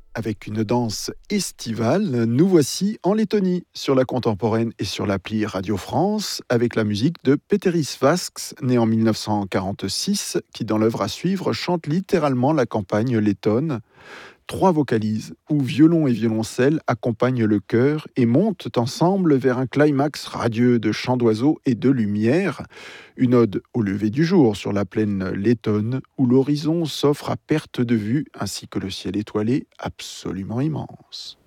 Avec une danse estivale, nous voici en Lettonie, sur la contemporaine et sur l'appli Radio France, avec la musique de Péteris Vasks, né en 1946, qui dans l'œuvre à suivre chante littéralement la campagne lettonne. Trois vocalises, où violon et violoncelle accompagnent le chœur et montent ensemble vers un climax radieux de chants d'oiseaux et de lumière, une ode au lever du jour sur la plaine lettonne, où l'horizon s'offre à perte de vue, ainsi que le ciel étoilé absolument immense.